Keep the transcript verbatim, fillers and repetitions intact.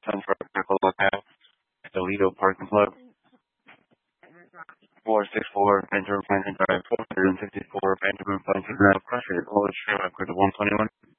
ten for a tackle lookout at the Lido Parking Club. four six four Benjamin Planting Drive, four sixty-four Benjamin Planting Drive, Crush it, Polish Trail, to one twenty-one.